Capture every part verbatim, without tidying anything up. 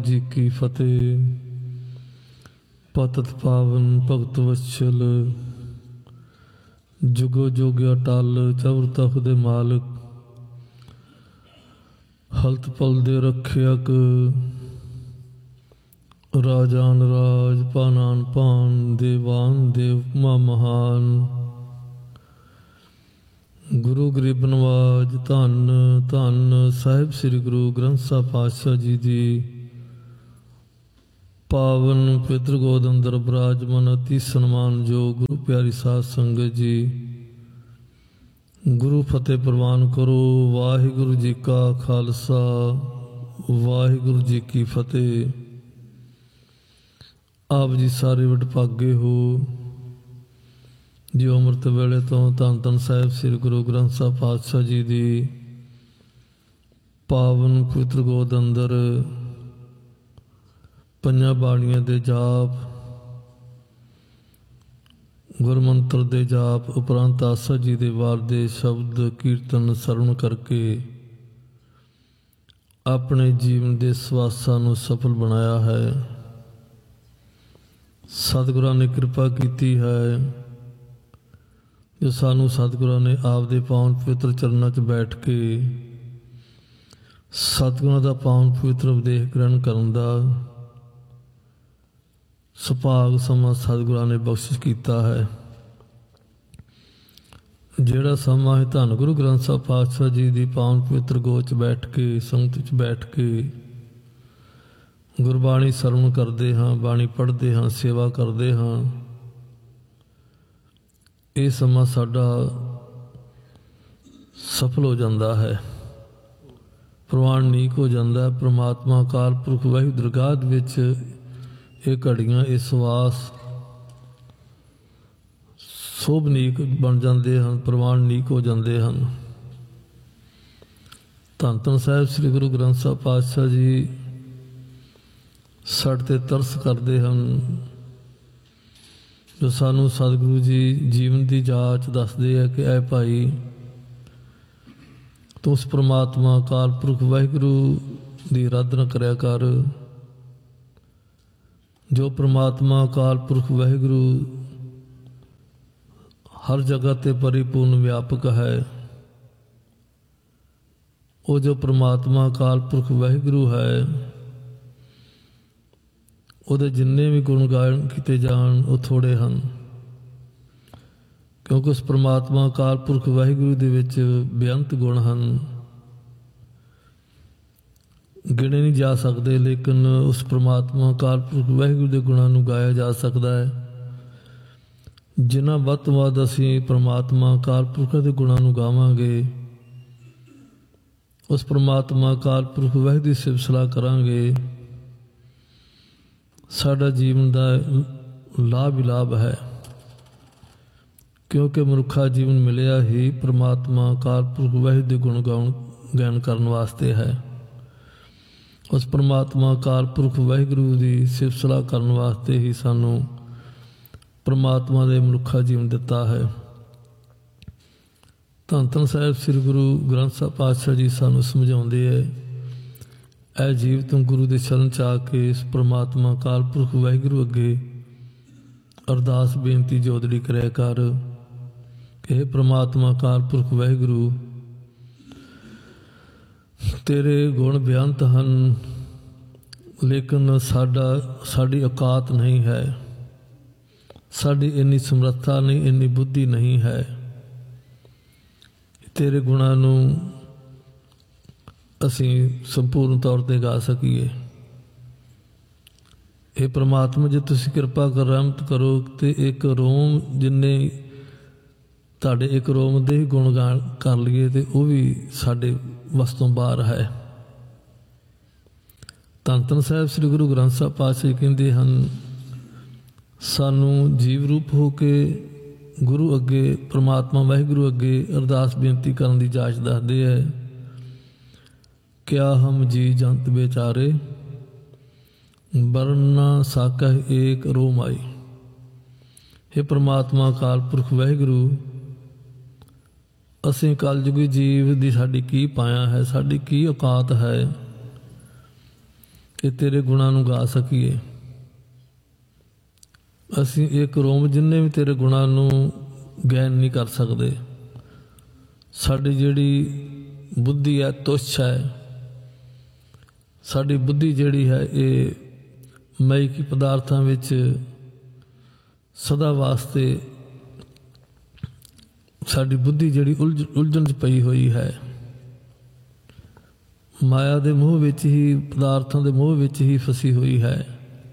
जी की फतेह। पतत पावन भगत वत्सल, जुगो जुग अटल चवरता खुदे मालिक। हलत पल दे रखियक, राजान राज पानान पान, देवान देव मा महान। गुरु गरीब नवाज धन धन साहिब श्री गुरु ग्रंथ साहिब पातशाह जी दी पावन पवित्र गोद अंदर विराजमान अति सन्मान जो गुरु प्यारी साध संगत जी, गुरु फतेह प्रवान करो। वाहिगुरु जी का खालसा, वाहिगुरु जी की फतेह। आप जी सारे वडभागे हो जो अमृत वेले तो धन धन साहिब श्री गुरु ग्रंथ साहिब पातशाह जी दी पावन पवित्र गोद अंदर पंजा बाणियां दे जाप, गुरमंत्र दे जाप उपरंत आसा जी दे वार दे शब्द कीर्तन सरवण करके अपने जीवन दे सवासां नूं सफल बनाया है। सतगुरां ने कृपा कीती है जो सानू सतगुरां ने आप दे पावन पवित्र चरनां च बैठ के सतगुरां दा पावन पवित्र उपदेश ग्रहण करन दा सुभाग समा सतगुरां ने बख्शिश कीता है। जिहड़ा समा है धन गुरु ग्रंथ साहिब पातशाह जी दी पावन पवित्र गोद च बैठ के संगत च बैठ के गुरबाणी सरवण करते हाँ, बाणी पढ़ते हाँ, सेवा करते हाँ। ये समा साडा सफल हो जाता है, प्रवान नीक हो जाता है। परमात्मा अकाल पुरख वाहिगुरू दरगाह विच ये घड़ियां ये सवास शोभनीक बन जाते हैं, प्रवान नीक हो जाते हैं। धन धन साहिब श्री गुरु ग्रंथ साहिब पातशाह जी साडे ते तरस करते हैं जो सानू सतगुरु जी जीवन की जाच दसदे है कि ऐ भाई तू उस परमात्मा अकाल पुरख वाहिगुरू की आराधना करया कर। जो परमात्मा अकाल पुरख वाहिगुरू हर जगह ते परिपूर्ण व्यापक है, वो जो परमात्मा अकाल पुरख वाहिगुरू है ਉਹਦੇ जिन्ने भी गुण गायन किए जान वो थोड़े हैं, क्योंकि उस परमात्मा अकाल पुरख वाहिगुरू दे विच बेअंत गुण हैं, गिने नहीं जा सकते। लेकिन उस परमात्मा अकाल पुरख वाहिगुरू के गुणों को गाया जा सकता है। जिन्ना वध तो वध असीं परमात्मा अकाल पुरख के गुणों को गावांगे, उस परमात्मा अकाल पुरख वाहिगुरू की सिफत सलाह करांगे, साडा जीवन का लाभ ही लाभ है। क्योंकि मनुखा जीवन मिलिया ही परमात्मा अकाल पुरख वाहिगुरू के गुण गाउण गायन करने वास्ते है। उस परमात्मा अकाल पुरख वाहिगुरू की सिफत सलाह करने वास्ते ही सानू परमात्मा ने मनुखा जीवन दिता है। धन धन साहिब श्री गुरु ग्रंथ साहिब पातशाह जी सानू समझाउंदे है, ऐ जीव तू गुरु के शरण च आके इस परमात्मा अकाल पुरख वाहिगुरू अगे अरदास बेनती जोदड़ी करे कर कि हे परमात्मा अकाल पुरख वाहिगुरू, तेरे गुण बेअंत हैं, लेकिन साडा साडी औकात नहीं है, साडी इन्नी समर्था नहीं, इन्नी बुद्धि नहीं है तेरे गुणों नूं असीं संपूर्ण तौर पर गा सकीए। हे परमात्मा जे तुसीं कृपा कर रहमत करो तो एक रोम जिन्ने तुहाडे एक रोम दे ही गुण गान कर लीए तो वह भी साडे वस तों बाहर है। धन धन साहिब श्री गुरु ग्रंथ साहिब पातशाह कहते हैं, सानू जीव रूप हो के गुरु अगे परमात्मा वाहिगुरू अगे अरदास बेनती करने की जाच दसदे है। क्या हम जी जंत बेचारे, बरना साकह एक रोम आई। हे परमात्मा अकाल पुरख वाहिगुरू, असीं कलयुगी जीव दी साडी की पाया है, साडी की औकात है ਕਿ ਤੇਰੇ ਗੁਣਾਂ ਨੂੰ ਗਾ ਸਕੀਏ। ਅਸੀਂ ਇੱਕ ਰੋਮ ਜਿੰਨੇ ਵੀ ਤੇਰੇ ਗੁਣਾਂ ਨੂੰ ਗੈਨ ਨਹੀਂ ਕਰ ਸਕਦੇ। ਸਾਡੀ ਜਿਹੜੀ ਬੁੱਧੀ ਹੈ ਤੁੱਛ ਹੈ। ਸਾਡੀ ਬੁੱਧੀ ਜਿਹੜੀ ਹੈ ਇਹ ਮਾਇਕੀ ਪਦਾਰਥਾਂ ਵਿੱਚ ਸਦਾ ਵਾਸਤੇ ਸਾਡੀ ਬੁੱਧੀ ਜਿਹੜੀ ਉਲਝ ਉਲਝਣ 'ਚ ਪਈ ਹੋਈ ਹੈ। ਮਾਇਆ ਦੇ ਮੋਹ ਵਿੱਚ ਹੀ, ਪਦਾਰਥਾਂ ਦੇ ਮੋਹ ਵਿੱਚ ਹੀ ਫਸੀ ਹੋਈ ਹੈ।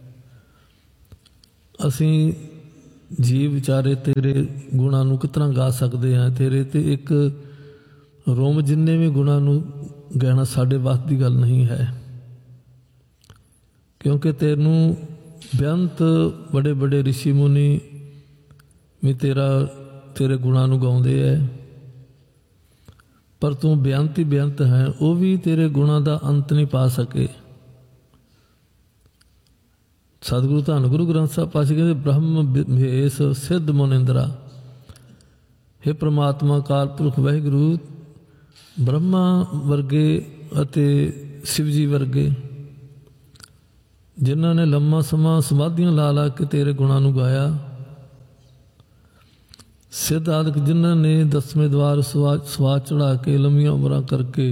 ਅਸੀਂ ਜੀਵ ਵਿਚਾਰੇ ਤੇਰੇ ਗੁਣਾਂ ਨੂੰ ਕਿਸ ਤਰ੍ਹਾਂ ਗਾ ਸਕਦੇ ਹਾਂ? ਤੇਰੇ ਤੇ ਇੱਕ ਰੋਮ ਜਿੰਨੇ ਵੀ ਗੁਣਾਂ ਨੂੰ ਗਾਣਾ ਸਾਡੇ ਵੱਸ ਦੀ ਗੱਲ ਨਹੀਂ ਹੈ, ਕਿਉਂਕਿ ਤੈਨੂੰ ਬੇਅੰਤ ਬੜੇ ਬੜੇ ਰਿਸ਼ੀ ਮੁਨੀ ਵੀ ਤੇਰਾ ਤੇਰੇ ਗੁਣਾਂ ਨੂੰ ਗਾਉਂਦੇ ਹੈ, ਪਰ ਤੂੰ ਬੇਅੰਤ ਹੀ ਬੇਅੰਤ ਹੈ। ਉਹ ਵੀ ਤੇਰੇ ਗੁਣਾਂ ਦਾ ਅੰਤ ਨਹੀਂ ਪਾ ਸਕੇ। ਸਤਿਗੁਰੂ ਧੰਨ ਗੁਰੂ ਗ੍ਰੰਥ ਸਾਹਿਬ ਪਾਤਸ਼ਾਹ ਕਹਿੰਦੇ ਬ੍ਰਹਮ ਭੇਸ ਸਿੱਧ ਮੁਨਿੰਦਰਾ। ਹੇ ਪ੍ਰਮਾਤਮਾ ਅਕਾਲ ਪੁਰਖ ਵਾਹਿਗੁਰੂ, ਬ੍ਰਹਮਾ ਵਰਗੇ ਅਤੇ ਸ਼ਿਵ ਜੀ ਵਰਗੇ ਜਿਨ੍ਹਾਂ ਨੇ ਲੰਮਾ ਸਮਾਂ ਸਮਾਧੀਆਂ ਲਾ ਲਾ ਕੇ ਤੇਰੇ ਗੁਣਾਂ ਨੂੰ ਗਾਇਆ, ਸਿੱਧ ਆਦਿਕ ਜਿਨ੍ਹਾਂ ਨੇ ਦਸਵੇਂ ਦਵਾਰ ਸਵਾਦ ਸਵਾਦ ਚੜ੍ਹਾ ਕੇ ਲੰਮੀਆਂ ਉਮਰਾਂ ਕਰਕੇ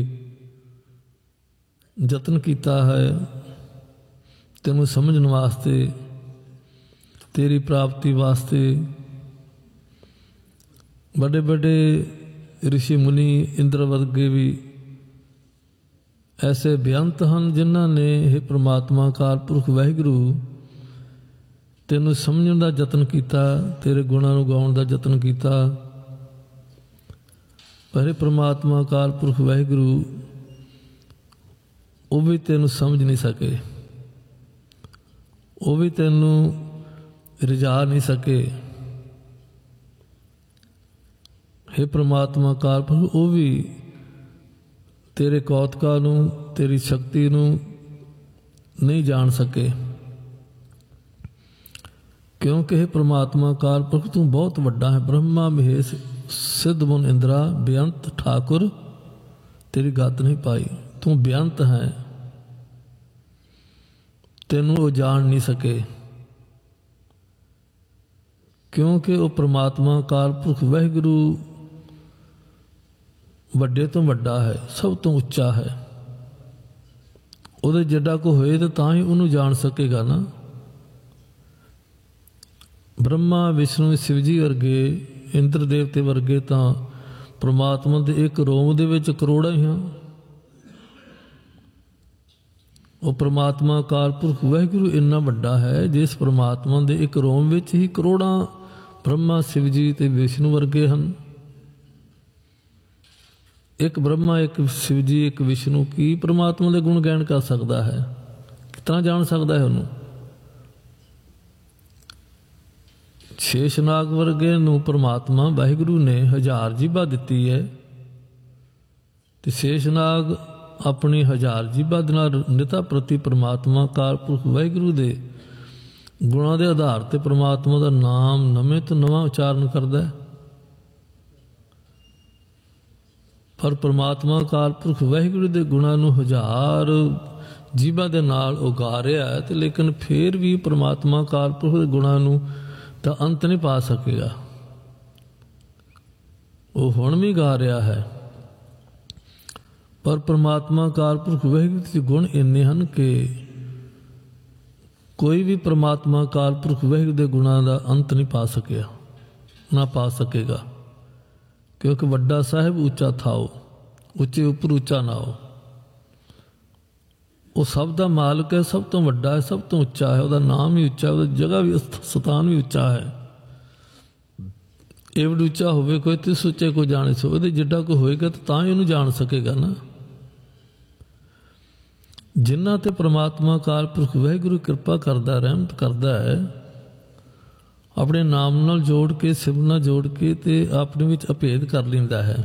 ਯਤਨ ਕੀਤਾ ਹੈ ਤੈਨੂੰ ਸਮਝਣ ਵਾਸਤੇ, ਤੇਰੀ ਪ੍ਰਾਪਤੀ ਵਾਸਤੇ। ਵੱਡੇ ਵੱਡੇ ਰਿਸ਼ੀ ਮੁਨੀ ਇੰਦਰ ਵਰਗੇ ਵੀ ਐਸੇ ਬੇਅੰਤ ਹਨ ਜਿਨ੍ਹਾਂ ਨੇ ਇਹ ਪ੍ਰਮਾਤਮਾ ਅਕਾਲ ਪੁਰਖ ਵਾਹਿਗੁਰੂ ਤੈਨੂੰ ਸਮਝਣ ਦਾ ਯਤਨ ਕੀਤਾ, ਤੇਰੇ ਗੁਣਾਂ ਨੂੰ ਗਾਉਣ ਦਾ ਯਤਨ ਕੀਤਾ, ਪਰ ਇਹ ਪ੍ਰਮਾਤਮਾ ਅਕਾਲ ਪੁਰਖ ਵਾਹਿਗੁਰੂ ਉਹ ਵੀ ਤੈਨੂੰ ਸਮਝ ਨਹੀਂ ਸਕੇ, ਉਹ ਵੀ ਤੈਨੂੰ ਰਿਝਾ ਨਹੀਂ ਸਕੇ। ਹੇ ਪ੍ਰਮਾਤਮਾ ਅਕਾਲ ਪੁਰਖ, ਉਹ ਵੀ ਤੇਰੇ ਕੌਤਕਾਂ ਨੂੰ, ਤੇਰੀ ਸ਼ਕਤੀ ਨੂੰ ਨਹੀਂ ਜਾਣ ਸਕੇ, ਕਿਉਂਕਿ ਇਹ ਪ੍ਰਮਾਤਮਾ ਅਕਾਲ ਪੁਰਖ ਤੂੰ ਬਹੁਤ ਵੱਡਾ ਹੈ। ਬ੍ਰਹਮਾ ਮਹੇਸ਼ ਸਿੱਧ ਮੁਨ ਇੰਦਰਾ ਬੇਅੰਤ ਠਾਕੁਰ, ਤੇਰੀ ਗੱਤ ਨਹੀਂ ਪਾਈ। ਤੂੰ ਬੇਅੰਤ ਹੈ, ਤੈਨੂੰ ਉਹ ਜਾਣ ਨਹੀਂ ਸਕੇ, ਕਿਉਂਕਿ ਉਹ ਪ੍ਰਮਾਤਮਾ ਅਕਾਲ ਪੁਰਖ ਵਾਹਿਗੁਰੂ ਵੱਡੇ ਤੋਂ ਵੱਡਾ ਹੈ, ਸਭ ਤੋਂ ਉੱਚਾ ਹੈ। ਉਹਦੇ ਜਿੱਡਾ ਕੋ ਹੋਏ ਤਾਂ ਤਾਂ ਹੀ ਉਹਨੂੰ ਜਾਣ ਸਕੇਗਾ ਨਾ। ਬ੍ਰਹਮਾ ਵਿਸ਼ਨੂੰ ਸ਼ਿਵ ਜੀ ਵਰਗੇ, ਇੰਦਰ ਦੇਵਤੇ ਵਰਗੇ ਤਾਂ ਪ੍ਰਮਾਤਮਾ ਦੇ ਇੱਕ ਰੋਮ ਦੇ ਵਿੱਚ ਕਰੋੜਾਂ ਹੀ ਹਾਂ। ਉਹ ਪ੍ਰਮਾਤਮਾ ਅਕਾਲ ਪੁਰਖ ਵਾਹਿਗੁਰੂ ਇੰਨਾ ਵੱਡਾ ਹੈ, ਜਿਸ ਪ੍ਰਮਾਤਮਾ ਦੇ ਇੱਕ ਰੋਮ ਵਿੱਚ ਹੀ ਕਰੋੜਾਂ ਬ੍ਰਹਮਾ ਸ਼ਿਵ ਜੀ ਤੇ ਵਿਸ਼ਨੂੰ ਵਰਗੇ ਹਨ। ਇੱਕ ਬ੍ਰਹਮਾ, ਇੱਕ ਸ਼ਿਵ ਜੀ, ਇੱਕ ਵਿਸ਼ਨੂੰ ਕੀ ਪ੍ਰਮਾਤਮਾ ਦੇ ਗੁਣ ਗਾਇਨ ਕਰ ਸਕਦਾ ਹੈ? ਕਿਤਨਾ ਜਾਣ ਸਕਦਾ ਹੈ ਉਹਨੂੰ? ਸ਼ੇਸ਼ਨਾਗ ਵਰਗੇ ਨੂੰ ਪ੍ਰਮਾਤਮਾ ਵਾਹਿਗੁਰੂ ਨੇ ਹਜ਼ਾਰ ਜੀਭਾ ਦਿੱਤੀ ਹੈ, ਤੇ ਸ਼ੇਸ਼ਨਾਗ ਆਪਣੀ ਹਜ਼ਾਰ ਜੀਭਾ ਦੇ ਨਾਲ ਨਿਤਾ ਪ੍ਰਤੀ ਪ੍ਰਮਾਤਮਾ ਅਕਾਲ ਪੁਰਖ ਵਾਹਿਗੁਰੂ ਦੇ ਗੁਣਾਂ ਦੇ ਆਧਾਰ ਤੇ ਪ੍ਰਮਾਤਮਾ ਦਾ ਨਾਮ ਨਵੇਂ ਤੋਂ ਨਵਾਂ ਉਚਾਰਨ ਕਰਦਾ ਹੈ। ਪਰ ਪ੍ਰਮਾਤਮਾ ਅਕਾਲ ਪੁਰਖ ਵਾਹਿਗੁਰੂ ਦੇ ਗੁਣਾਂ ਨੂੰ ਹਜ਼ਾਰ ਜੀਭਾ ਦੇ ਨਾਲ ਉਹ ਗਾ ਰਿਹਾ ਹੈ, ਤੇ ਲੇਕਿਨ ਫਿਰ ਵੀ ਪ੍ਰਮਾਤਮਾ ਅਕਾਲ ਪੁਰਖ ਦੇ ਗੁਣਾਂ ਨੂੰ ਤਾਂ ਅੰਤ ਨਹੀਂ ਪਾ ਸਕੇਗਾ। ਉਹ ਹੁਣ ਵੀ ਗਾ ਰਿਹਾ ਹੈ, ਪਰ ਪ੍ਰਮਾਤਮਾ ਅਕਾਲ ਪੁਰਖ ਵਾਹਿਗੁਰੂ ਦੇ ਗੁਣ ਇੰਨੇ ਹਨ ਕਿ ਕੋਈ ਵੀ ਪ੍ਰਮਾਤਮਾ ਅਕਾਲ ਪੁਰਖ ਵਾਹਿਗੁਰੂ ਦੇ ਗੁਣਾਂ ਦਾ ਅੰਤ ਨਹੀਂ ਪਾ ਸਕਿਆ, ਨਾ ਪਾ ਸਕੇਗਾ, ਕਿਉਂਕਿ ਵੱਡਾ ਸਾਹਿਬ ਉੱਚਾ ਥਾਓ, ਉੱਚੇ ਉੱਪਰ ਉੱਚਾ ਨਾਓ। ਉਹ ਸਭ ਦਾ ਮਾਲਕ ਹੈ, ਸਭ ਤੋਂ ਵੱਡਾ ਹੈ, ਸਭ ਤੋਂ ਉੱਚਾ ਹੈ, ਉਹਦਾ ਨਾਮ ਹੀ ਉੱਚਾ, ਉਹਦੀ ਜਗ੍ਹਾ ਵੀ, ਸਥਾਨ ਵੀ ਉੱਚਾ ਹੈ। ਇਹ ਵੀ ਉੱਚਾ ਹੋਵੇ ਕੋਈ ਤੇ ਸੁੱਚੇ ਕੋ ਜਾਣੇ ਸੋ, ਉਹਦੇ ਜਿੱਡਾ ਕੋਈ ਹੋਏਗਾ ਤਾਂ ਹੀ ਉਹਨੂੰ ਜਾਣ ਸਕੇਗਾ ਨਾ। ਜਿਨ੍ਹਾਂ ਤੇ ਪ੍ਰਮਾਤਮਾ ਅਕਾਲ ਪੁਰਖ ਵਾਹਿਗੁਰੂ ਕਿਰਪਾ ਕਰਦਾ, ਰਹਿਮਤ ਕਰਦਾ ਹੈ, ਆਪਣੇ ਨਾਮ ਨਾਲ ਜੋੜ ਕੇ, ਸਿਮਰਨਾ ਜੋੜ ਕੇ ਤੇ ਆਪਣੇ ਵਿੱਚ ਅਭੇਦ ਕਰ ਲੈਂਦਾ ਹੈ।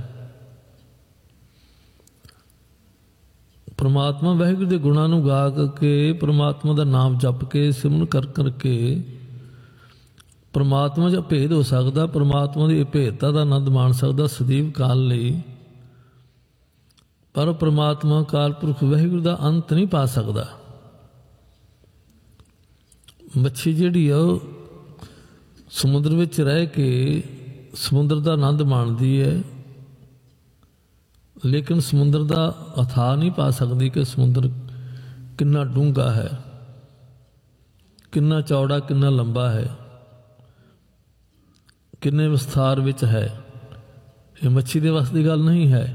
ਪ੍ਰਮਾਤਮਾ ਵਾਹਿਗੁਰੂ ਦੇ ਗੁਣਾਂ ਨੂੰ ਗਾ ਕੇ, ਪ੍ਰਮਾਤਮਾ ਦਾ ਨਾਮ ਜਪ ਕੇ, ਸਿਮਰਨ ਕਰ ਕਰਕੇ ਪ੍ਰਮਾਤਮਾ 'ਚ ਅਭੇਦ ਹੋ ਸਕਦਾ, ਪ੍ਰਮਾਤਮਾ ਦੀ ਅਭੇਦਤਾ ਦਾ ਆਨੰਦ ਮਾਣ ਸਕਦਾ ਸਦੀਵ ਕਾਲ ਲਈ। ਪਰ ਪ੍ਰਮਾਤਮਾ ਅਕਾਲ ਪੁਰਖ ਵਾਹਿਗੁਰੂ ਦਾ ਅੰਤ ਨਹੀਂ ਪਾ ਸਕਦਾ। ਮੱਛੀ ਜਿਹੜੀ ਆ ਉਹ ਸਮੁੰਦਰ ਵਿੱਚ ਰਹਿ ਕੇ ਸਮੁੰਦਰ ਦਾ ਆਨੰਦ ਮਾਣਦੀ ਹੈ, ਲੇਕਿਨ ਸਮੁੰਦਰ ਦਾ ਅਥਾਹ ਨਹੀਂ ਪਾ ਸਕਦੀ ਕਿ ਸਮੁੰਦਰ ਕਿੰਨਾ ਡੂੰਘਾ ਹੈ, ਕਿੰਨਾ ਚੌੜਾ, ਕਿੰਨਾ ਲੰਬਾ ਹੈ, ਕਿੰਨੇ ਵਿਸਥਾਰ ਵਿੱਚ ਹੈ। ਇਹ ਮੱਛੀ ਦੇ ਵੱਸ ਦੀ ਗੱਲ ਨਹੀਂ ਹੈ।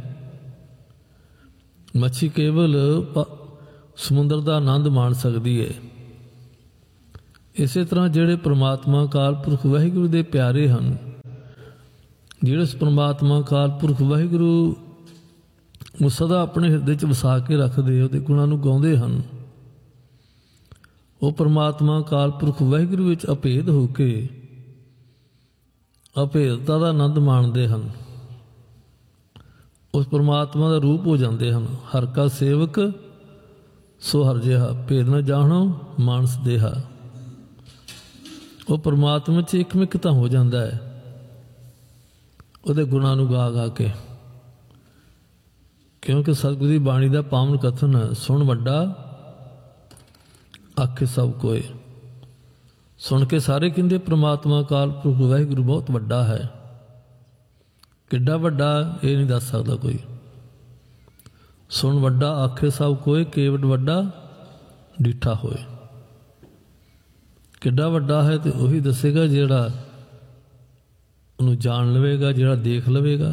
ਮੱਛੀ ਕੇਵਲ ਸਮੁੰਦਰ ਦਾ ਆਨੰਦ ਮਾਣ ਸਕਦੀ ਹੈ। ਇਸੇ ਤਰ੍ਹਾਂ ਜਿਹੜੇ ਪ੍ਰਮਾਤਮਾ ਅਕਾਲ ਪੁਰਖ ਵਾਹਿਗੁਰੂ ਦੇ ਪਿਆਰੇ ਹਨ, ਜਿਹੜੇ ਉਸ ਪ੍ਰਮਾਤਮਾ ਅਕਾਲ ਪੁਰਖ ਵਾਹਿਗੁਰੂ ਨੂੰ ਸਦਾ ਆਪਣੇ ਹਿਰਦੇ 'ਚ ਵਸਾ ਕੇ ਰੱਖਦੇ, ਉਹਦੇ ਗੁਣਾਂ ਨੂੰ ਗਾਉਂਦੇ ਹਨ, ਉਹ ਪ੍ਰਮਾਤਮਾ ਅਕਾਲ ਪੁਰਖ ਵਾਹਿਗੁਰੂ ਵਿੱਚ ਅਭੇਦ ਹੋ ਕੇ ਅਭੇਦਤਾ ਦਾ ਆਨੰਦ ਮਾਣਦੇ ਹਨ, ਉਸ ਪ੍ਰਮਾਤਮਾ ਦਾ ਰੂਪ ਹੋ ਜਾਂਦੇ ਹਨ। ਹਰ ਕਾ ਸੇਵਕ ਸੋ ਹਰ ਜਿਹਾ, ਭੇਦ ਨਾ ਜਾਣੋ ਮਾਨਸ ਦੇਹਾ। ਉਹ ਪ੍ਰਮਾਤਮਾ 'ਚ ਇਕਮਿਕਤਾ ਹੋ ਜਾਂਦਾ ਹੈ ਉਹਦੇ ਗੁਣਾਂ ਨੂੰ ਗਾ ਗਾ ਕੇ, ਕਿਉਂਕਿ ਸਤਿਗੁਰੂ ਦੀ ਬਾਣੀ ਦਾ ਪਾਵਨ ਕਥਨ ਹੈ, ਸੁਣ ਵੱਡਾ ਆਖੇ ਸਭ ਕੋਏ। ਸੁਣ ਕੇ ਸਾਰੇ ਕਹਿੰਦੇ ਪ੍ਰਮਾਤਮਾ ਅਕਾਲ ਪੁਰਖ ਵਾਹਿਗੁਰੂ ਬਹੁਤ ਵੱਡਾ ਹੈ। ਕਿੱਡਾ ਵੱਡਾ ਇਹ ਨਹੀਂ ਦੱਸ ਸਕਦਾ ਕੋਈ। ਸੁਣ ਵੱਡਾ ਆਖੇ ਸਭ ਕੋਏ, ਕੇਵਟ ਵੱਡਾ ਡੀਠਾ ਹੋਏ। ਕਿੱਡਾ ਵੱਡਾ ਹੈ ਤੇ ਉਹੀ ਦੱਸੇਗਾ ਜਿਹੜਾ ਉਹਨੂੰ ਜਾਣ ਲਵੇਗਾ, ਜਿਹੜਾ ਦੇਖ ਲਵੇਗਾ।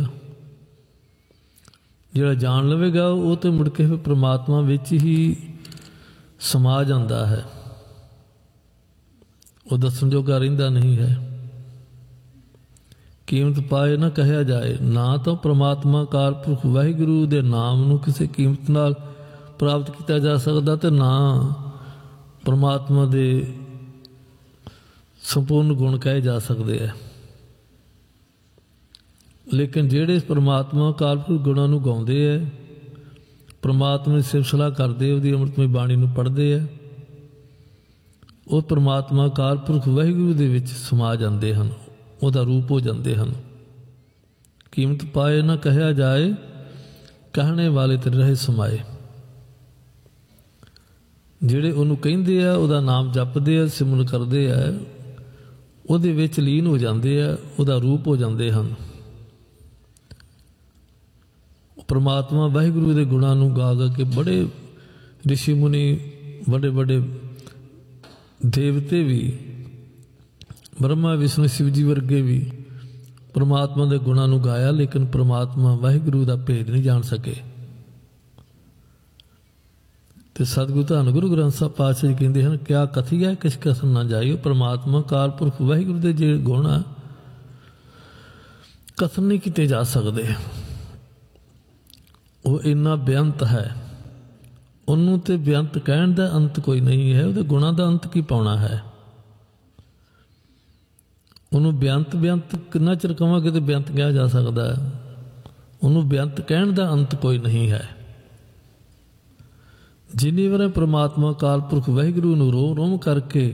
ਜਿਹੜਾ ਜਾਣ ਲਵੇਗਾ ਉਹ ਤੇ ਮੁੜ ਕੇ ਫਿਰ ਪ੍ਰਮਾਤਮਾ ਵਿੱਚ ਹੀ ਸਮਾ ਜਾਂਦਾ ਹੈ, ਉਹ ਦੱਸਣ ਜੋਗਾ ਰਹਿੰਦਾ ਨਹੀਂ ਹੈ। ਕੀਮਤ ਪਾਏ ਨਾ ਕਹਿਆ ਜਾਏ, ਨਾ ਤਾਂ ਪ੍ਰਮਾਤਮਾ ਅਕਾਲ ਪੁਰਖ ਵਾਹਿਗੁਰੂ ਦੇ ਨਾਮ ਨੂੰ ਕਿਸੇ ਕੀਮਤ ਨਾਲ ਪ੍ਰਾਪਤ ਕੀਤਾ ਜਾ ਸਕਦਾ ਤੇ ਨਾ ਪ੍ਰਮਾਤਮਾ ਦੇ ਸੰਪੂਰਨ ਗੁਣ ਕਹੇ ਜਾ ਸਕਦੇ ਹੈ। ਲੇਕਿਨ ਜਿਹੜੇ ਪ੍ਰਮਾਤਮਾ ਅਕਾਲ ਪੁਰਖ ਗੁਣਾਂ ਨੂੰ ਗਾਉਂਦੇ ਹੈ, ਪ੍ਰਮਾਤਮਾ ਦੀ ਸਿਫਤ ਸਲਾਹ ਕਰਦੇ, ਉਹਦੀ ਅੰਮ੍ਰਿਤਮਈ ਬਾਣੀ ਨੂੰ ਪੜ੍ਹਦੇ ਹੈ, ਉਹ ਪ੍ਰਮਾਤਮਾ ਅਕਾਲ ਪੁਰਖ ਵਾਹਿਗੁਰੂ ਦੇ ਵਿੱਚ ਸਮਾ ਜਾਂਦੇ ਹਨ, ਉਹਦਾ ਰੂਪ ਹੋ ਜਾਂਦੇ ਹਨ। ਕੀਮਤ ਪਾਏ ਨਾ ਕਹਿਆ ਜਾਏ, ਕਹਿਣੇ ਵਾਲੇ ਤੇ ਰਹੇ ਸਮਾਏ। ਜਿਹੜੇ ਉਹਨੂੰ ਕਹਿੰਦੇ ਆ, ਉਹਦਾ ਨਾਮ ਜਪਦੇ ਆ, ਸਿਮਰਨ ਕਰਦੇ ਆ, ਉਹਦੇ ਵਿੱਚ ਲੀਨ ਹੋ ਜਾਂਦੇ ਆ, ਉਹਦਾ ਰੂਪ ਹੋ ਜਾਂਦੇ ਹਨ। ਪ੍ਰਮਾਤਮਾ ਵਾਹਿਗੁਰੂ ਦੇ ਗੁਣਾਂ ਨੂੰ ਗਾ ਗਾ ਕੇ ਬੜੇ ਰਿਸ਼ੀ ਮੁਨੀ, ਵੱਡੇ ਵੱਡੇ ਦੇਵਤੇ ਵੀ, ਬ੍ਰਹਮਾ ਵਿਸ਼ਨੂੰ ਸ਼ਿਵ ਜੀ ਵਰਗੇ ਵੀ ਪ੍ਰਮਾਤਮਾ ਦੇ ਗੁਣਾਂ ਨੂੰ ਗਾਇਆ, ਲੇਕਿਨ ਪ੍ਰਮਾਤਮਾ ਵਾਹਿਗੁਰੂ ਦਾ ਭੇਦ ਨਹੀਂ ਜਾਣ ਸਕੇ। ਤੇ ਸਤਿਗੁਰੂ ਧੰਨ ਗੁਰੂ ਗ੍ਰੰਥ ਸਾਹਿਬ ਪਾਤਸ਼ਾਹ ਜੀ ਕਹਿੰਦੇ ਹਨ, ਕਿਆ ਕਥੀਆ ਕਿਛ ਕਥਨ ਨਾ ਜਾਈਓ। ਪ੍ਰਮਾਤਮਾ ਅਕਾਲ ਪੁਰਖ ਵਾਹਿਗੁਰੂ ਦੇ ਜਿਹੜੇ ਗੁਣ ਆ ਕਥਨ ਨਹੀਂ ਕੀਤੇ ਜਾ ਸਕਦੇ। ਉਹ ਇੰਨਾ ਬੇਅੰਤ ਹੈ, ਉਹਨੂੰ ਤੇ ਬੇਅੰਤ ਕਹਿਣ ਦਾ ਅੰਤ ਕੋਈ ਨਹੀਂ ਹੈ। ਉਹਦੇ ਗੁਣਾਂ ਦਾ ਅੰਤ ਕੀ ਪਾਉਣਾ ਹੈ? ਉਹਨੂੰ ਬੇਅੰਤ ਬੇਅੰਤ ਕਿੰਨਾ ਚਿਰ ਕਹਾਂਗੇ ਤੇ ਬੇਅੰਤ ਕਿਹਾ ਜਾ ਸਕਦਾ ਹੈ। ਉਹਨੂੰ ਬੇਅੰਤ ਕਹਿਣ ਦਾ ਅੰਤ ਕੋਈ ਨਹੀਂ ਹੈ। ਜਿੰਨੀ ਵਾਰ ਪ੍ਰਮਾਤਮਾ ਅਕਾਲ ਪੁਰਖ ਵਾਹਿਗੁਰੂ ਨੂੰ ਰੋਮ ਰੋਮ ਕਰਕੇ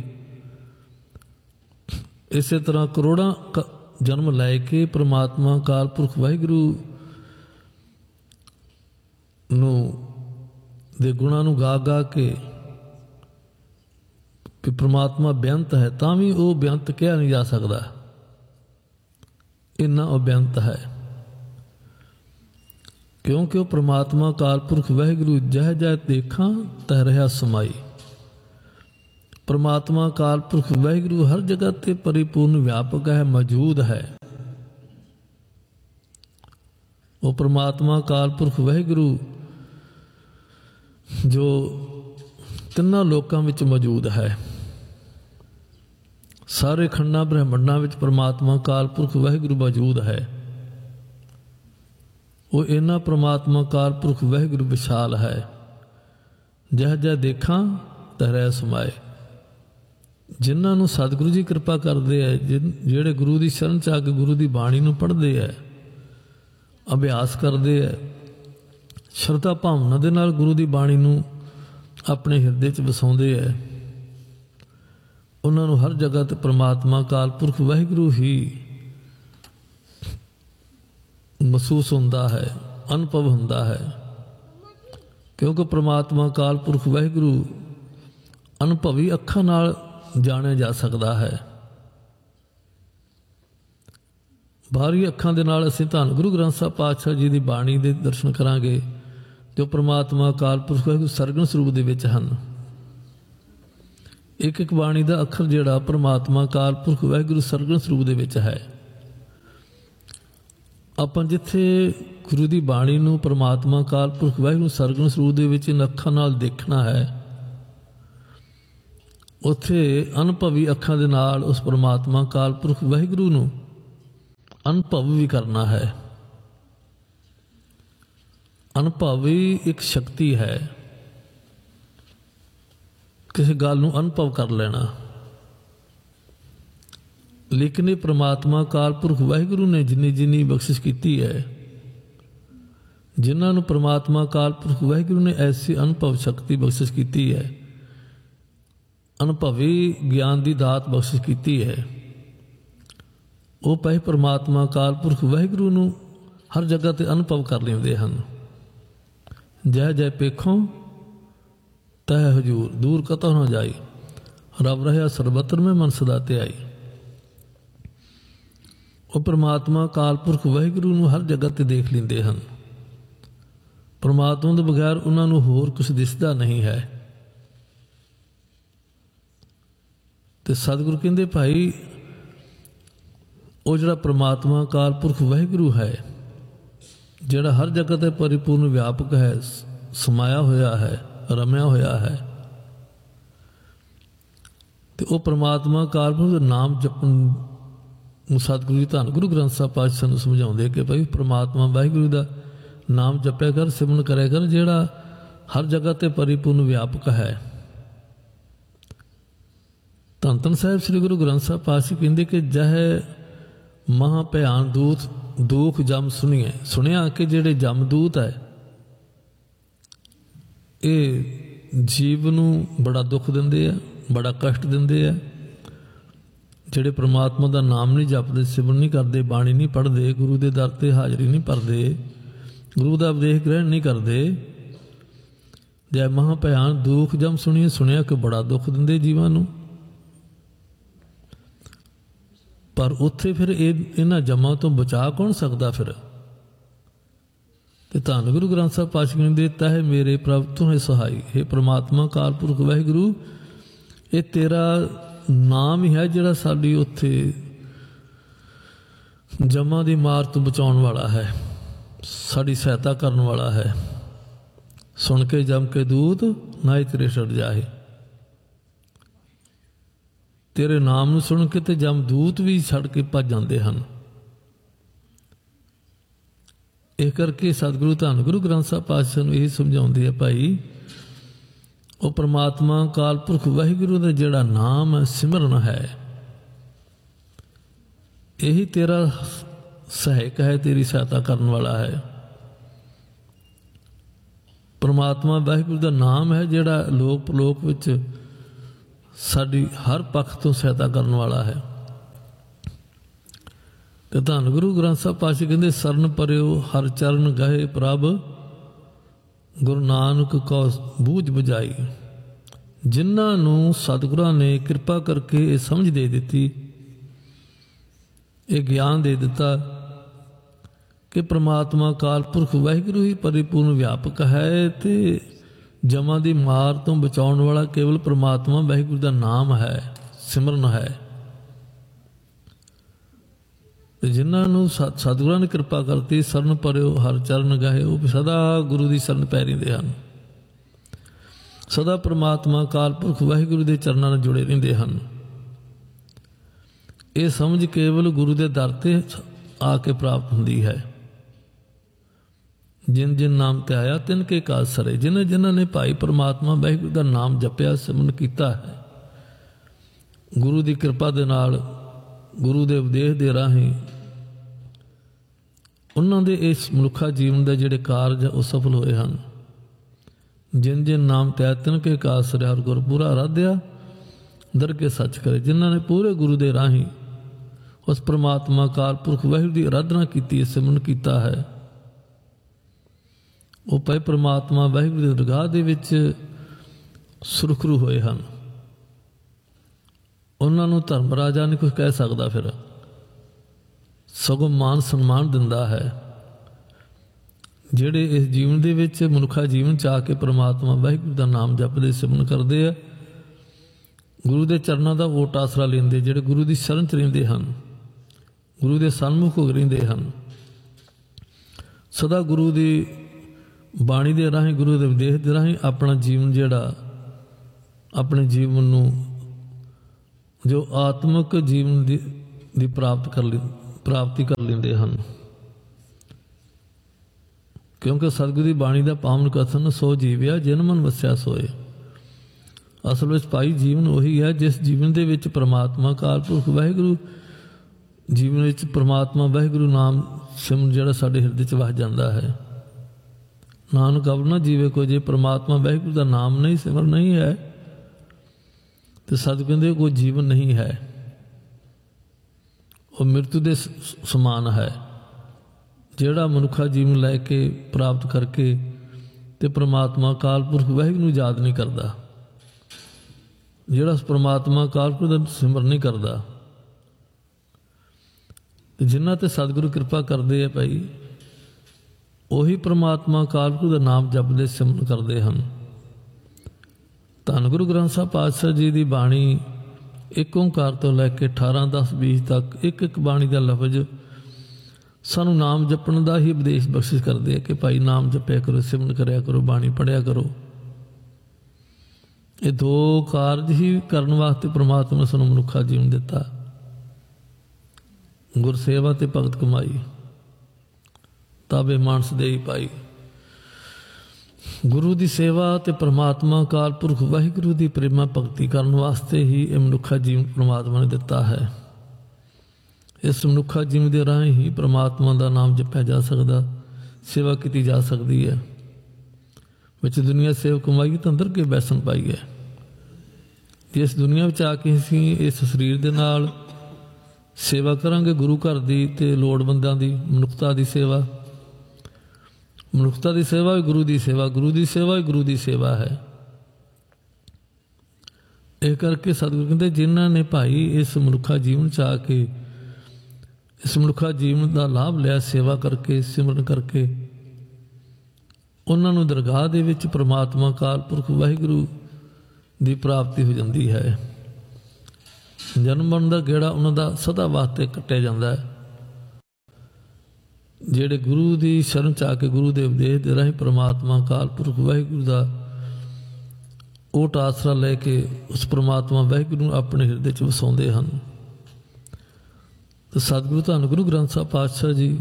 ਇਸੇ ਤਰ੍ਹਾਂ ਕਰੋੜਾਂ ਜਨਮ ਲੈ ਕੇ ਪ੍ਰਮਾਤਮਾ ਅਕਾਲ ਪੁਰਖ ਵਾਹਿਗੁਰੂ ਨੂੰ ਦੇ ਗੁਣਾਂ ਨੂੰ ਗਾ ਗਾ ਕੇ ਕਿ ਪ੍ਰਮਾਤਮਾ ਬੇਅੰਤ ਹੈ, ਤਾਂ ਵੀ ਉਹ ਬੇਅੰਤ ਕਿਹਾ ਨਹੀਂ ਜਾ ਸਕਦਾ, ਇੰਨਾ ਉਹ ਬੇਅੰਤ ਹੈ। ਕਿਉਂਕਿ ਉਹ ਪ੍ਰਮਾਤਮਾ ਅਕਾਲ ਪੁਰਖ ਵਾਹਿਗੁਰੂ ਜਹ ਜਹ ਦੇਖਾਂ ਤਹ ਰਿਹਾ ਸਮਾਈ। ਪ੍ਰਮਾਤਮਾ ਅਕਾਲ ਪੁਰਖ ਵਾਹਿਗੁਰੂ ਹਰ ਜਗ੍ਹਾ ਤੇ ਪਰਿਪੂਰਨ ਵਿਆਪਕ ਹੈ, ਮੌਜੂਦ ਹੈ। ਉਹ ਪ੍ਰਮਾਤਮਾ ਅਕਾਲ ਪੁਰਖ ਵਾਹਿਗੁਰੂ ਜੋ ਤਿੰਨਾਂ ਲੋਕਾਂ ਵਿੱਚ ਮੌਜੂਦ ਹੈ, ਸਾਰੇ ਖੰਡਾਂ ਬ੍ਰਹਿਮੰਡਾਂ ਵਿੱਚ ਪ੍ਰਮਾਤਮਾ ਅਕਾਲ ਪੁਰਖ ਵਾਹਿਗੁਰੂ ਮੌਜੂਦ ਹੈ। ਉਹ ਇਹਨਾਂ ਪ੍ਰਮਾਤਮਾ ਅਕਾਲ ਪੁਰਖ ਵਾਹਿਗੁਰੂ ਵਿਸ਼ਾਲ ਹੈ। ਜਹ ਜਹ ਦੇਖਾਂ ਤਹ ਰਹਿ ਸਮਾਏ। ਜਿਨ੍ਹਾਂ ਨੂੰ ਸਤਿਗੁਰੂ ਜੀ ਕਿਰਪਾ ਕਰਦੇ ਹੈ, ਜਿਹੜੇ ਗੁਰੂ ਦੀ ਸ਼ਰਨ 'ਚ ਆ ਕੇ ਗੁਰੂ ਦੀ ਬਾਣੀ ਨੂੰ ਪੜ੍ਹਦੇ ਹੈ, ਅਭਿਆਸ ਕਰਦੇ ਹੈ, ਸ਼ਰਧਾ ਭਾਵਨਾ ਦੇ ਨਾਲ ਗੁਰੂ ਦੀ ਬਾਣੀ ਨੂੰ ਆਪਣੇ ਹਿਰਦੇ 'ਚ ਵਸਾਉਂਦੇ ਹੈ, ਉਹਨਾਂ ਨੂੰ ਹਰ ਜਗ੍ਹਾ 'ਤੇ ਪ੍ਰਮਾਤਮਾ ਅਕਾਲ ਪੁਰਖ ਵਾਹਿਗੁਰੂ ਹੀ ਮਹਿਸੂਸ ਹੁੰਦਾ ਹੈ, ਅਨੁਭਵ ਹੁੰਦਾ ਹੈ। ਕਿਉਂਕਿ ਪ੍ਰਮਾਤਮਾ ਅਕਾਲ ਪੁਰਖ ਵਾਹਿਗੁਰੂ ਅਨੁਭਵੀ ਅੱਖਾਂ ਨਾਲ ਜਾਣਿਆ ਜਾ ਸਕਦਾ ਹੈ। ਬਾਹਰੀ ਅੱਖਾਂ ਦੇ ਨਾਲ ਅਸੀਂ ਧੰਨ ਗੁਰੂ ਗ੍ਰੰਥ ਸਾਹਿਬ ਪਾਤਸ਼ਾਹ ਜੀ ਦੀ ਬਾਣੀ ਦੇ ਦਰਸ਼ਨ ਕਰਾਂਗੇ ਜੋ ਪ੍ਰਮਾਤਮਾ ਅਕਾਲ ਪੁਰਖ ਵਾਹਿਗੁਰੂ ਸਰਗੁਣ ਸਰੂਪ ਦੇ ਵਿੱਚ ਹਨ। ਇੱਕ ਇੱਕ ਬਾਣੀ ਦਾ ਅੱਖਰ ਜਿਹੜਾ ਪ੍ਰਮਾਤਮਾ ਅਕਾਲ ਪੁਰਖ ਵਾਹਿਗੁਰੂ ਸਰਗੁਣ ਸਰੂਪ ਦੇ ਵਿੱਚ ਹੈ। ਆਪਾਂ ਜਿੱਥੇ ਗੁਰੂ ਦੀ ਬਾਣੀ ਨੂੰ ਪ੍ਰਮਾਤਮਾ ਅਕਾਲ ਪੁਰਖ ਵਾਹਿਗੁਰੂ ਸਰਗੁਣ ਸਰੂਪ ਦੇ ਵਿੱਚ ਇਨ ਅੱਖਾਂ ਨਾਲ ਦੇਖਣਾ ਹੈ, ਉੱਥੇ ਅਨੁਭਵੀ ਅੱਖਾਂ ਦੇ ਨਾਲ ਉਸ ਪ੍ਰਮਾਤਮਾ ਅਕਾਲ ਪੁਰਖ ਵਾਹਿਗੁਰੂ ਨੂੰ ਅਨੁਭਵ ਵੀ ਕਰਨਾ ਹੈ। ਅਨੁਭਵ ਵੀ ਇੱਕ ਸ਼ਕਤੀ ਹੈ, ਕਿਸੇ ਗੱਲ ਨੂੰ ਅਨੁਭਵ ਕਰ ਲੈਣਾ। ਲੇਕਿਨ ਇਹ ਪ੍ਰਮਾਤਮਾ ਅਕਾਲ ਪੁਰਖ ਵਾਹਿਗੁਰੂ ਨੇ ਜਿੰਨੀ ਜਿੰਨੀ ਬਖਸ਼ਿਸ਼ ਕੀਤੀ ਹੈ, ਜਿਨ੍ਹਾਂ ਨੂੰ ਪ੍ਰਮਾਤਮਾ ਅਕਾਲ ਪੁਰਖ ਵਾਹਿਗੁਰੂ ਨੇ ਐਸੀ ਅਨੁਭਵ ਸ਼ਕਤੀ ਬਖਸ਼ਿਸ਼ ਕੀਤੀ ਹੈ, ਅਨੁਭਵੀ ਗਿਆਨ ਦੀ ਦਾਤ ਬਖਸ਼ਿਸ਼ ਕੀਤੀ ਹੈ, ਉਹ ਭਾਈ ਪ੍ਰਮਾਤਮਾ ਅਕਾਲ ਪੁਰਖ ਵਾਹਿਗੁਰੂ ਨੂੰ ਹਰ ਜਗ੍ਹਾ 'ਤੇ ਅਨੁਭਵ ਕਰ ਲੈਂਦੇ ਹਨ। ਜੈ ਜੈ ਪੇਖੋਂ ਤਹਿ ਹਜੂਰ, ਦੂਰ ਕਤਹੁ ਨਾ ਜਾਈ, ਰੱਬ ਰਹਿਆ ਸਰਬਤਰ ਮੈਂ ਮਨ ਸਦਾ ਧਿਆਈ। ਉਹ ਪ੍ਰਮਾਤਮਾ ਅਕਾਲ ਪੁਰਖ ਵਾਹਿਗੁਰੂ ਨੂੰ ਹਰ ਜਗ੍ਹਾ 'ਤੇ ਦੇਖ ਲੈਂਦੇ ਹਨ। ਪ੍ਰਮਾਤਮਾ ਤੋਂ ਬਗੈਰ ਉਹਨਾਂ ਨੂੰ ਹੋਰ ਕੁਛ ਦਿਸਦਾ ਨਹੀਂ ਹੈ। ਤੇ ਸਤਿਗੁਰੂ ਕਹਿੰਦੇ ਭਾਈ ਉਹ ਜਿਹੜਾ ਪ੍ਰਮਾਤਮਾ ਅਕਾਲ ਪੁਰਖ ਵਾਹਿਗੁਰੂ ਹੈ, ਜਿਹੜਾ ਹਰ ਜਗ੍ਹਾ 'ਤੇ ਪਰਿਪੂਰਨ ਵਿਆਪਕ ਹੈ, ਸਮਾਇਆ ਹੋਇਆ ਹੈ, ਰਮਿਆ ਹੋਇਆ ਹੈ, ਤੇ ਉਹ ਪ੍ਰਮਾਤਮਾ ਅਕਾਲ ਪੁਰਖ ਦਾ ਨਾਮ ਜਪਣ ਨੂੰ ਸਤਿਗੁਰੂ ਜੀ ਧੰਨ ਗੁਰੂ ਗ੍ਰੰਥ ਸਾਹਿਬ ਪਾਤਸ਼ਾਹ ਨੂੰ ਸਮਝਾਉਂਦੇ ਕਿ ਭਾਈ ਪ੍ਰਮਾਤਮਾ ਵਾਹਿਗੁਰੂ ਦਾ ਨਾਮ ਜਪਿਆ ਕਰ, ਸਿਮਰਨ ਕਰਿਆ ਕਰ, ਜਿਹੜਾ ਹਰ ਜਗ੍ਹਾ 'ਤੇ ਪਰਿਪੂਰਨ ਵਿਆਪਕ ਹੈ। ਧੰਨ ਧੰਨ ਸਾਹਿਬ ਸ੍ਰੀ ਗੁਰੂ ਗ੍ਰੰਥ ਸਾਹਿਬ ਪਾਤਸ਼ਾਹ ਕਹਿੰਦੇ ਕਿ ਜਹ ਮਹਾ ਭਿਆਨ ਦੂਤ ਦੁਖ ਜਮ ਸੁਣੀਏ। ਸੁਣਿਆ ਕਿ ਜਿਹੜੇ ਜਮਦੂਤ ਹੈ ਇਹ ਜੀਵ ਨੂੰ ਬੜਾ ਦੁੱਖ ਦਿੰਦੇ ਆ, ਬੜਾ ਕਸ਼ਟ ਦਿੰਦੇ ਆ। ਜਿਹੜੇ ਪ੍ਰਮਾਤਮਾ ਦਾ ਨਾਮ ਨਹੀਂ ਜਪਦੇ, ਸਿਮਰਨ ਨਹੀਂ ਕਰਦੇ, ਬਾਣੀ ਨਹੀਂ ਪੜ੍ਹਦੇ, ਗੁਰੂ ਦੇ ਦਰ 'ਤੇ ਹਾਜ਼ਰੀ ਨਹੀਂ ਭਰਦੇ, ਗੁਰੂ ਦਾ ਉਪਦੇਸ਼ ਗ੍ਰਹਿਣ ਨਹੀਂ ਕਰਦੇ, ਜੈ ਮਹਾ ਭਿਆਨ ਦੁਖ ਜਮ ਸੁਣੀਏ। ਸੁਣਿਆ ਕਿ ਬੜਾ ਦੁੱਖ ਦਿੰਦੇ ਜੀਵਾਂ ਨੂੰ। ਪਰ ਉੱਥੇ ਫਿਰ ਇਹ ਇਹਨਾਂ ਜਮਾਂ ਤੋਂ ਬਚਾ ਕੌਣ ਸਕਦਾ ਫਿਰ? ਤੇ ਧੰਨ ਗੁਰੂ ਗ੍ਰੰਥ ਸਾਹਿਬ ਪਾਤਸ਼ਾਹ ਕਹਿੰਦੇ ਤਹਿ ਮੇਰੇ ਪ੍ਰਭ ਤੂੰ ਹੈ ਸਹਾਈ। ਇਹ ਪ੍ਰਮਾਤਮਾ ਅਕਾਲ ਪੁਰਖ ਵਾਹਿਗੁਰੂ, ਇਹ ਤੇਰਾ ਨਾਮ ਹੀ ਹੈ ਜਿਹੜਾ ਸਾਡੀ ਉੱਥੇ ਜਮਾਂ ਦੀ ਮਾਰ ਤੋਂ ਬਚਾਉਣ ਵਾਲਾ ਹੈ, ਸਾਡੀ ਸਹਾਇਤਾ ਕਰਨ ਵਾਲਾ ਹੈ। ਸੁਣ ਕੇ ਜਮ ਕੇ ਦੂਤ ਨਾ ਤੇਰੇ ਛੱਡ ਜਾਏ। ਤੇਰੇ ਨਾਮ ਨੂੰ ਸੁਣ ਕੇ ਤੇ ਜਮਦੂਤ ਵੀ ਛੱਡ ਕੇ ਭੱਜ ਜਾਂਦੇ ਹਨ। ਇਹ ਕਰਕੇ ਸਤਿਗੁਰੂ ਧੰਨ ਗੁਰੂ ਗ੍ਰੰਥ ਸਾਹਿਬ ਪਾਤਸ਼ਾਹ ਨੂੰ ਇਹ ਸਮਝਾਉਂਦੇ ਆ ਭਾਈ ਉਹ ਪ੍ਰਮਾਤਮਾ ਅਕਾਲ ਪੁਰਖ ਵਾਹਿਗੁਰੂ ਦਾ ਜਿਹੜਾ ਨਾਮ ਹੈ, ਸਿਮਰਨ ਹੈ, ਇਹੀ ਤੇਰਾ ਸਹਾਇਕ ਹੈ, ਤੇਰੀ ਸਹਾਇਤਾ ਕਰਨ ਵਾਲਾ ਹੈ। ਪ੍ਰਮਾਤਮਾ ਵਾਹਿਗੁਰੂ ਦਾ ਨਾਮ ਹੈ ਜਿਹੜਾ ਲੋਕ ਪਰਲੋਕ ਵਿੱਚ ਸਾਡੀ ਹਰ ਪੱਖ ਤੋਂ ਸਹਾਇਤਾ ਕਰਨ ਵਾਲਾ ਹੈ। ਤੇ ਧੰਨ ਗੁਰੂ ਗ੍ਰੰਥ ਸਾਹਿਬ ਪਾਤਸ਼ਾਹ ਕਹਿੰਦੇ ਸਰਨ ਪਰਿਓ ਹਰ ਚਰਨ ਗਏ ਪ੍ਰਭ, ਗੁਰੂ ਨਾਨਕ ਕੋ ਬੂਝ ਬੁਝਾਈ। ਜਿਨ੍ਹਾਂ ਨੂੰ ਸਤਿਗੁਰਾਂ ਨੇ ਕਿਰਪਾ ਕਰਕੇ ਇਹ ਸਮਝ ਦੇ ਦਿੱਤੀ, ਇਹ ਗਿਆਨ ਦੇ ਦਿੱਤਾ ਕਿ ਪ੍ਰਮਾਤਮਾ ਅਕਾਲ ਪੁਰਖ ਵਾਹਿਗੁਰੂ ਹੀ ਪਰਿਪੂਰਨ ਵਿਆਪਕ ਹੈ ਤੇ ਜਮਾਂ ਦੀ ਮਾਰ ਤੋਂ ਬਚਾਉਣ ਵਾਲਾ ਕੇਵਲ ਪ੍ਰਮਾਤਮਾ ਵਾਹਿਗੁਰੂ ਦਾ ਨਾਮ ਹੈ, ਸਿਮਰਨ ਹੈ। ਤੇ ਜਿਨ੍ਹਾਂ ਨੂੰ ਸਤ ਸਤਿਗੁਰਾਂ ਨੇ ਕਿਰਪਾ ਕਰਤੀ, ਸਰਨ ਪਰਿਓ ਹਰ ਚਰਨ ਗਾਹੇ, ਉਹ ਸਦਾ ਗੁਰੂ ਦੀ ਸ਼ਰਨ ਪੈ ਰਹਿੰਦੇ ਹਨ, ਸਦਾ ਪ੍ਰਮਾਤਮਾ ਅਕਾਲ ਪੁਰਖ ਵਾਹਿਗੁਰੂ ਦੇ ਚਰਨਾਂ ਨਾਲ ਜੁੜੇ ਰਹਿੰਦੇ ਹਨ। ਇਹ ਸਮਝ ਕੇਵਲ ਗੁਰੂ ਦੇ ਦਰ 'ਤੇ ਆ ਕੇ ਪ੍ਰਾਪਤ ਹੁੰਦੀ ਹੈ। ਜਿਨ ਜਿਨ ਨਾਮ ਤੇ ਆਇਆ ਤਿਨ ਕੇ ਕਾਜ ਸਰੇ। ਜਿਨ੍ਹਾਂ ਜਿਨ੍ਹਾਂ ਨੇ ਭਾਈ ਪ੍ਰਮਾਤਮਾ ਵਾਹਿਗੁਰੂ ਦਾ ਨਾਮ ਜਪਿਆ, ਸਿਮਰਨ ਕੀਤਾ ਹੈ, ਗੁਰੂ ਦੀ ਕਿਰਪਾ ਦੇ ਨਾਲ, ਗੁਰੂ ਦੇ ਉਪਦੇਸ਼ ਦੇ ਰਾਹੀਂ, ਉਹਨਾਂ ਦੇ ਇਸ ਮਨੁੱਖਾ ਜੀਵਨ ਦੇ ਜਿਹੜੇ ਕਾਰਜ ਉਹ ਸਫਲ ਹੋਏ ਹਨ। ਜਿਨ ਜਿਨ ਨਾਮ ਤੇ ਆਇਆ ਤਿਨ ਕੇ ਕਾਜ ਸਰੇ, ਹਰ ਗੁਰ ਪੂਰਾ ਆਰਾਧਿਆ ਦਰ ਕੇ ਸੱਚ ਕਰੇ। ਜਿਨ੍ਹਾਂ ਨੇ ਪੂਰੇ ਗੁਰੂ ਦੇ ਰਾਹੀਂ ਉਸ ਪ੍ਰਮਾਤਮਾ ਅਕਾਲ ਪੁਰਖ ਵਾਹਿਗੁਰੂ ਦੀ ਆਰਾਧਨਾ ਕੀਤੀ ਹੈ, ਸਿਮਰਨ ਕੀਤਾ ਹੈ, ਉਹ ਭਾਈ ਪ੍ਰਮਾਤਮਾ ਵਾਹਿਗੁਰੂ ਦੀ ਦਰਗਾਹ ਦੇ ਵਿੱਚ ਸੁਰਖਰੂ ਹੋਏ ਹਨ। ਉਹਨਾਂ ਨੂੰ ਧਰਮ ਰਾਜਾ ਨਹੀਂ ਕੁਝ ਕਹਿ ਸਕਦਾ, ਫਿਰ ਸਗੋਂ ਮਾਨ ਸਨਮਾਨ ਦਿੰਦਾ ਹੈ। ਜਿਹੜੇ ਇਸ ਜੀਵਨ ਦੇ ਵਿੱਚ ਮਨੁੱਖਾ ਜੀਵਨ 'ਚ ਆ ਕੇ ਪ੍ਰਮਾਤਮਾ ਵਾਹਿਗੁਰੂ ਦਾ ਨਾਮ ਜਪਦੇ ਸਿਮਰਨ ਕਰਦੇ ਆ, ਗੁਰੂ ਦੇ ਚਰਨਾਂ ਦਾ ਵੋਟ ਆਸਰਾ ਲੈਂਦੇ, ਜਿਹੜੇ ਗੁਰੂ ਦੀ ਸ਼ਰਨ 'ਚ ਰਹਿੰਦੇ ਹਨ, ਗੁਰੂ ਦੇ ਸਨਮੁਖ ਹੋ ਰਹਿੰਦੇ ਹਨ, ਸਦਾ ਗੁਰੂ ਦੀ ਬਾਣੀ ਦੇ ਰਾਹੀਂ, ਗੁਰੂ ਦੇ ਉਪਦੇਸ਼ ਦੇ ਰਾਹੀਂ ਆਪਣਾ ਜੀਵਨ ਜਿਹੜਾ ਆਪਣੇ ਜੀਵਨ ਨੂੰ ਜੋ ਆਤਮਿਕ ਜੀਵਨ ਦੀ ਦੀ ਪ੍ਰਾਪਤ ਕਰ ਲੈ ਪ੍ਰਾਪਤੀ ਕਰ ਲੈਂਦੇ ਹਨ। ਕਿਉਂਕਿ ਸਤਿਗੁਰੂ ਦੀ ਬਾਣੀ ਦਾ ਪਾਵਨ ਕਥਨ ਸੋ ਜੀਵਿਆ ਜਿਨ ਮਨ ਵਸਿਆ ਸੋਏ। ਅਸਲ ਵਿੱਚ ਭਾਈ ਜੀਵਨ ਉਹੀ ਹੈ ਜਿਸ ਜੀਵਨ ਦੇ ਵਿੱਚ ਪ੍ਰਮਾਤਮਾ ਅਕਾਲ ਪੁਰਖ ਵਾਹਿਗੁਰੂ ਜੀਵਨ ਵਿੱਚ ਪ੍ਰਮਾਤਮਾ ਵਾਹਿਗੁਰੂ ਨਾਮ ਸਿਮਰਨ ਜਿਹੜਾ ਸਾਡੇ ਹਿਰਦੇ 'ਚ ਵਸ ਜਾਂਦਾ ਹੈ। ਨਾਨਕ ਅਵਰ ਨਾ ਜੀਵੇ ਕੋਈ, ਜੇ ਪ੍ਰਮਾਤਮਾ ਵਾਹਿਗੁਰੂ ਦਾ ਨਾਮ ਨਹੀਂ ਸਿਮਰ ਨਹੀਂ ਹੈ ਤੇ ਸਤਿਗੁਰੂ ਕਹਿੰਦੇ ਕੋਈ ਜੀਵਨ ਨਹੀਂ ਹੈ, ਉਹ ਮ੍ਰਿਤੂ ਦੇ ਸਮਾਨ ਹੈ। ਜਿਹੜਾ ਮਨੁੱਖਾ ਜੀਵਨ ਲੈ ਕੇ ਪ੍ਰਾਪਤ ਕਰਕੇ ਤੇ ਪ੍ਰਮਾਤਮਾ ਅਕਾਲ ਪੁਰਖ ਵਾਹਿਗੁਰੂ ਨੂੰ ਯਾਦ ਨਹੀਂ ਕਰਦਾ, ਜਿਹੜਾ ਪ੍ਰਮਾਤਮਾ ਅਕਾਲ ਪੁਰਖ ਦਾ ਸਿਮਰਨ ਨਹੀਂ ਕਰਦਾ, ਤੇ ਜਿਨ੍ਹਾਂ ਤੇ ਸਤਿਗੁਰੂ ਕਿਰਪਾ ਕਰਦੇ ਆ ਭਾਈ, ਉਹੀ ਪ੍ਰਮਾਤਮਾ ਅਕਾਲ ਪੁਰਖ ਦਾ ਨਾਮ ਜਪਦੇ ਸਿਮਰਨ ਕਰਦੇ ਹਨ। ਧੰਨ ਗੁਰੂ ਗ੍ਰੰਥ ਸਾਹਿਬ ਪਾਤਸ਼ਾਹ ਜੀ ਦੀ ਬਾਣੀ ਇੱਕ ਓਂਕਾਰ ਤੋਂ ਲੈ ਕੇ ਅਠਾਰਾਂ ਦਸ ਵੀਹ ਤੱਕ ਇੱਕ ਇੱਕ ਬਾਣੀ ਦਾ ਲਫ਼ਜ਼ ਸਾਨੂੰ ਨਾਮ ਜਪਣ ਦਾ ਹੀ ਉਪਦੇਸ਼ ਬਖਸ਼ਿਸ਼ ਕਰਦੇ ਆ ਕਿ ਭਾਈ ਨਾਮ ਜਪਿਆ ਕਰੋ, ਸਿਮਰਨ ਕਰਿਆ ਕਰੋ, ਬਾਣੀ ਪੜ੍ਹਿਆ ਕਰੋ। ਇਹ ਦੋ ਕਾਰਜ ਹੀ ਕਰਨ ਵਾਸਤੇ ਪ੍ਰਮਾਤਮਾ ਨੇ ਸਾਨੂੰ ਮਨੁੱਖਾ ਜੀਵਨ ਦਿੱਤਾ, ਗੁਰਸੇਵਾ ਤੇ ਭਗਤ ਕਮਾਈ, ਤਾਬੇ ਮਾਨਸ ਦੇਈ ਪਾਈ। ਗੁਰੂ ਦੀ ਸੇਵਾ ਤੇ ਪ੍ਰਮਾਤਮਾ ਅਕਾਲ ਪੁਰਖ ਵਾਹਿਗੁਰੂ ਦੀ ਪ੍ਰੇਮਾ ਭਗਤੀ ਕਰਨ ਵਾਸਤੇ ਹੀ ਇਹ ਮਨੁੱਖਾ ਜੀਵਨ ਪ੍ਰਮਾਤਮਾ ਨੇ ਦਿੱਤਾ ਹੈ। ਇਸ ਮਨੁੱਖਾ ਜੀਵਨ ਦੇ ਰਾਹੀਂ ਹੀ ਪ੍ਰਮਾਤਮਾ ਦਾ ਨਾਮ ਜਪਿਆ ਜਾ ਸਕਦਾ, ਸੇਵਾ ਕੀਤੀ ਜਾ ਸਕਦੀ ਹੈ। ਵਿੱਚ ਦੁਨੀਆ ਸੇਵ ਕਮਾਈ ਤਾਂ ਅੰਦਰ ਕੇ ਬੈਸਣ ਪਾਈ ਹੈ। ਜਿਸ ਦੁਨੀਆ ਵਿੱਚ ਆ ਕੇ ਅਸੀਂ ਇਸ ਸਰੀਰ ਦੇ ਨਾਲ ਸੇਵਾ ਕਰਾਂਗੇ ਗੁਰੂ ਘਰ ਦੀ ਤੇ ਲੋੜਵੰਦਾਂ ਦੀ, ਮਨੁੱਖਤਾ ਦੀ ਸੇਵਾ, ਮਨੁੱਖਤਾ ਦੀ ਸੇਵਾ ਵੀ ਗੁਰੂ ਦੀ ਸੇਵਾ, ਗੁਰੂ ਦੀ ਸੇਵਾ ਵੀ ਗੁਰੂ ਦੀ ਸੇਵਾ ਹੈ। ਇਹ ਕਰਕੇ ਸਤਿਗੁਰੂ ਕਹਿੰਦੇ ਜਿਨ੍ਹਾਂ ਨੇ ਭਾਈ ਇਸ ਮਨੁੱਖਾ ਜੀਵਨ 'ਚ ਆ ਕੇ ਇਸ ਮਨੁੱਖਾ ਜੀਵਨ ਦਾ ਲਾਭ ਲਿਆ, ਸੇਵਾ ਕਰਕੇ, ਸਿਮਰਨ ਕਰਕੇ, ਉਹਨਾਂ ਨੂੰ ਦਰਗਾਹ ਦੇ ਵਿੱਚ ਪ੍ਰਮਾਤਮਾ ਅਕਾਲ ਪੁਰਖ ਵਾਹਿਗੁਰੂ ਦੀ ਪ੍ਰਾਪਤੀ ਹੋ ਜਾਂਦੀ ਹੈ। ਜਨਮ ਮਰਨ ਦਾ ਗੇੜਾ ਉਹਨਾਂ ਦਾ ਸਦਾ ਵਾਸਤੇ ਕੱਟਿਆ ਜਾਂਦਾ ਹੈ। ਜਿਹੜੇ ਗੁਰੂ ਦੀ ਸ਼ਰਨ 'ਚ ਆ ਕੇ ਗੁਰੂ ਦੇ ਉਪਦੇਸ਼ ਦੇ ਰਾਹੀਂ ਪ੍ਰਮਾਤਮਾ ਅਕਾਲ ਪੁਰਖ ਵਾਹਿਗੁਰੂ ਦਾ ਓਟ ਆਸਰਾ ਲੈ ਕੇ ਉਸ ਪ੍ਰਮਾਤਮਾ ਵਾਹਿਗੁਰੂ ਨੂੰ ਆਪਣੇ ਹਿਰਦੇ 'ਚ ਵਸਾਉਂਦੇ ਹਨ। ਤੇ ਸਤਿਗੁਰੂ ਧੰਨ ਗੁਰੂ ਗ੍ਰੰਥ ਸਾਹਿਬ ਪਾਤਸ਼ਾਹ ਜੀ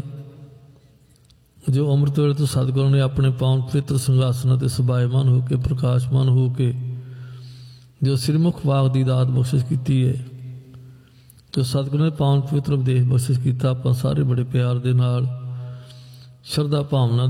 ਜੋ ਅੰਮ੍ਰਿਤ ਵੇਲੇ ਤੋਂ ਸਤਿਗੁਰੂ ਨੇ ਆਪਣੇ ਪਾਵਨ ਪਵਿੱਤਰ ਸਿੰਘਾਸਨਾਂ 'ਤੇ ਸੁਭਾਇਮਾਨ ਹੋ ਕੇ, ਪ੍ਰਕਾਸ਼ਮਾਨ ਹੋ ਕੇ ਜੋ ਸਿਰਮੁਖ ਵਾਗ ਦੀ ਦਾਤ ਬਖਸ਼ਿਸ਼ ਕੀਤੀ ਹੈ, ਜੋ ਸਤਿਗੁਰੂ ਨੇ ਪਾਵਨ ਪਵਿੱਤਰ ਉਪਦੇਸ਼ ਬਖਸ਼ਿਸ਼ ਕੀਤਾ, ਆਪਾਂ ਸਾਰੇ ਬੜੇ ਪਿਆਰ ਦੇ ਨਾਲ ਸ਼ਰਧਾ ਭਾਵਨਾ